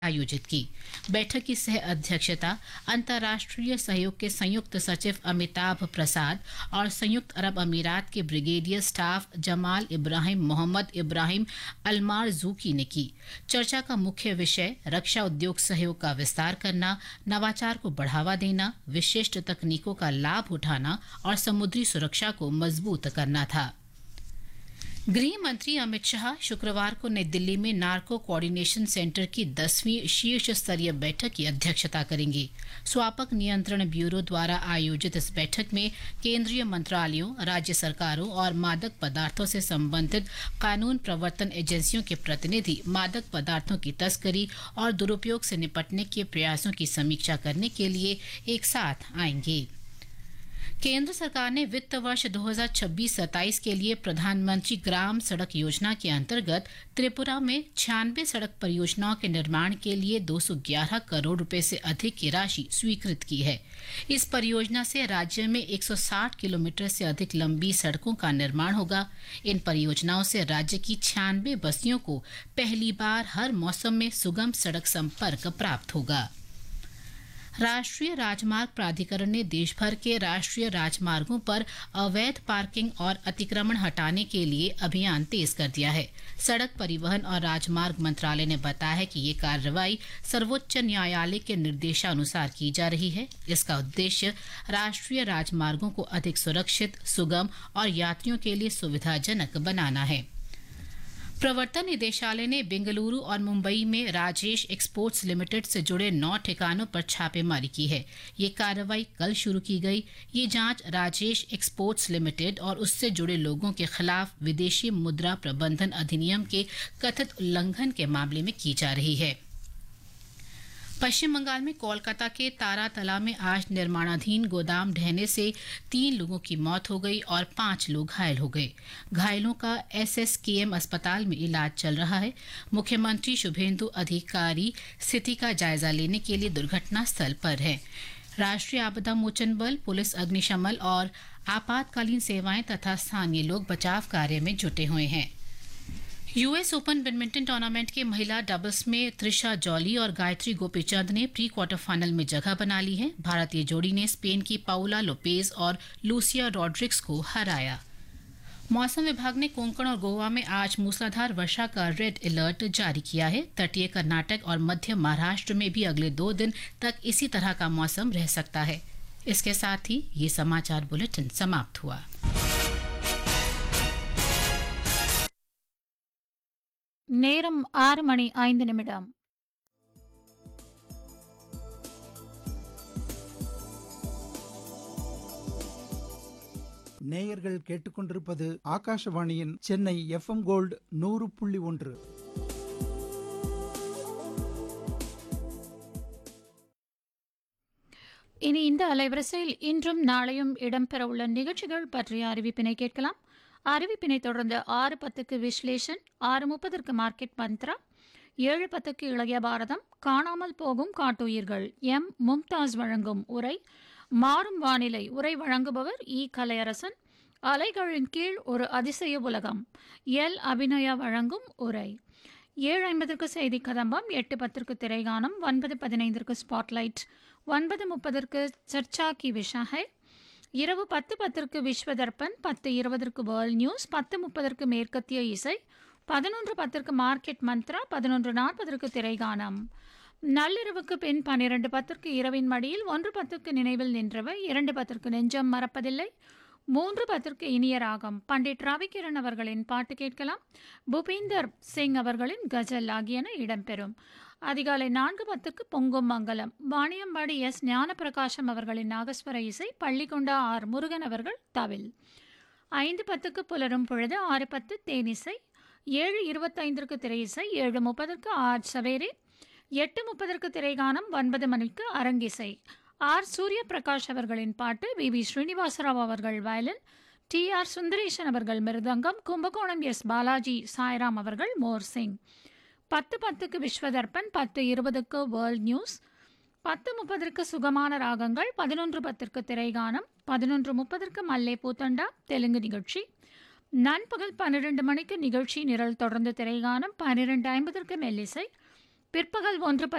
आयोजित की। बैठक की सह अध्यक्षता अंतर्राष्ट्रीय सहयोग के संयुक्त सचिव अमिताभ प्रसाद और संयुक्त अरब अमीरात के ब्रिगेडियर स्टाफ जमाल इब्राहिम मोहम्मद इब्राहिम अलमारजूकी ने की। चर्चा का मुख्य विषय रक्षा उद्योग सहयोग का विस्तार करना, नवाचार को बढ़ावा देना, विशिष्ट तकनीकों का लाभ उठाना और समुद्री सुरक्षा को मजबूत करना था। गृह मंत्री अमित शाह शुक्रवार को नई दिल्ली में नार्को कोऑर्डिनेशन सेंटर की 10वीं शीर्ष स्तरीय बैठक की अध्यक्षता करेंगे। स्वापक नियंत्रण ब्यूरो द्वारा आयोजित इस बैठक में केंद्रीय मंत्रालयों, राज्य सरकारों और मादक पदार्थों से संबंधित कानून प्रवर्तन एजेंसियों के प्रतिनिधि मादक पदार्थों की तस्करी और दुरुपयोग से निपटने के प्रयासों की समीक्षा करने के लिए एक साथ आएंगे। केंद्र सरकार ने वित्त वर्ष 2026-27 के लिए प्रधानमंत्री ग्राम सड़क योजना के अंतर्गत त्रिपुरा में 96 सड़क परियोजनाओं के निर्माण के लिए 211 करोड़ रुपए से अधिक की राशि स्वीकृत की है। इस परियोजना से राज्य में 160 किलोमीटर से अधिक लंबी सड़कों का निर्माण होगा। इन परियोजनाओं से राज्य की 96 बस्तियों को पहली बार हर मौसम में सुगम सड़क संपर्क प्राप्त होगा। राष्ट्रीय राजमार्ग प्राधिकरण ने देश भर के राष्ट्रीय राजमार्गों पर अवैध पार्किंग और अतिक्रमण हटाने के लिए अभियान तेज कर दिया है। सड़क परिवहन और राजमार्ग मंत्रालय ने बताया है कि ये कार्रवाई सर्वोच्च न्यायालय के निर्देशानुसार की जा रही है। इसका उद्देश्य राष्ट्रीय राजमार्गों को अधिक सुरक्षित, सुगम और यात्रियों के लिए सुविधाजनक बनाना है। प्रवर्तन निदेशालय ने बेंगलुरु और मुंबई में राजेश एक्सपोर्ट्स लिमिटेड से जुड़े 9 ठिकानों पर छापेमारी की है। ये कार्रवाई कल शुरू की गई। ये जांच राजेश एक्सपोर्ट्स लिमिटेड और उससे जुड़े लोगों के खिलाफ विदेशी मुद्रा प्रबंधन अधिनियम के कथित उल्लंघन के मामले में की जा रही है। पश्चिम बंगाल में कोलकाता के तारातला में आज निर्माणाधीन गोदाम ढहने से 3 लोगों की मौत हो गई और 5 लोग घायल हो गए। घायलों का एसएसकेएम अस्पताल में इलाज चल रहा है। मुख्यमंत्री शुभेंदु अधिकारी स्थिति का जायजा लेने के लिए दुर्घटना स्थल पर है। राष्ट्रीय आपदा मोचन बल, पुलिस, अग्निशमन और आपातकालीन सेवाएं तथा स्थानीय लोग बचाव कार्य में जुटे हुए हैं। यूएस ओपन बैडमिंटन टूर्नामेंट के महिला डबल्स में त्रिशा जॉली और गायत्री गोपीचंद ने प्री क्वार्टर फाइनल में जगह बना ली है। भारतीय जोड़ी ने स्पेन की पाउला लोपेज और लूसिया रॉड्रिग्स को हराया। मौसम विभाग ने कोंकण और गोवा में आज मूसलाधार वर्षा का रेड अलर्ट जारी किया है। तटीय कर्नाटक और मध्य महाराष्ट्र में भी अगले 2 दिन तक इसी तरह का मौसम रह सकता है। इसके साथ ही ये समाचार बुलेटिन समाप्त हुआ। நேரம் 6:05. நேயர்கள் கேட்டுக்கொண்டிருப்பது ஆகாஷவாணியின் சென்னை எஃப்எம் கோல்டு 100.1. இனி இந்த அலைவரிசையில் இன்றும் நாளையும் இடம்பெறவுள்ள நிகழ்ச்சிகள் பற்றிய அறிவிப்பினை கேட்கலாம். அறிவிப்பினை தொடர்ந்து 6:10க்கு விஸ்லேஷன், 6:30க்கு மார்க்கெட் மந்த்ரா, 7:10க்கு இளைய பாரதம், காணாமல் போகும் காட்டுயிர்கள் எம் மும்தாஸ் வழங்கும் உரை, மாறும் வானிலை உரை வழங்குபவர் இ கலையரசன், அலைகளின் கீழ் ஒரு அதிசய உலகம் எல் அபிநயா வழங்கும் உரை, 7:50க்கு செய்தி கதம்பம், 8:10க்கு திரைகானம், 9:15க்கு ஸ்பாட்லைட், 9:30க்கு சர்ச்சா கி விஷா ஹை, இரவு 10:10க்கு விஸ்வதர்பன், 10:20க்கு வேர்ல்ட் நியூஸ், 10:30க்கு மேற்கத்திய இசை, 11:10க்கு மார்க்கெட் மந்த்ரா, 11:40க்கு திரைகானம். நள்ளிரவுக்கு பின் 12:10க்கு இரவின் மடியில், 1:10க்கு நினைவில் நின்றவை, 2:10க்கு நெஞ்சம் மறப்பதில்லை, 3:10க்கு இனிய ராகம் பண்டிட் ரவிகிரண் அவர்களின் பாட்டு கேட்கலாம். பூபீந்தர் சிங் அவர்களின் கஜல் ஆகியன இடம்பெறும். அதிகாலை 4:10க்கு பொங்கும் மங்கலம், வாணியம்பாடி எஸ் ஞானப்பிரகாசம் அவர்களின் நாகஸ்வர இசை, பள்ளிக்கொண்டா ஆர் முருகன் அவர்கள் தவில். 5:10க்கு புலரும் பொழுது, 6:10 தேனிசை, 7:25க்கு திரையிசை, 7:30க்கு ஆர் சவேரே, 8:30க்கு திரைகானம், 9 மணிக்கு அரங்கிசை. ஆர் சூரிய பிரகாஷ் அவர்களின் பாட்டு, வி ஸ்ரீனிவாசராவ் அவர்கள் வயலின், டி.ஆர். சுந்தரேசன் அவர்கள் மிருதங்கம், கும்பகோணம் எஸ் பாலாஜி சாய்ராம் அவர்கள் மோர்சிங். 10:10க்கு விஸ்வதர்பன், 10:20க்கு வேர்ல்ட் நியூஸ், 10:30க்கு சுகமான ராகங்கள், 11:10க்கு திரைகானம், 11:30க்கு மல்லே பூத்தண்டா தெலுங்கு நிகழ்ச்சி. நண்பகல் 12 மணிக்கு நிகழ்ச்சி நிரல் தொடர்ந்து திரைகானம், 12:50க்கு மெல்லிசை, பிற்பகல் 1:10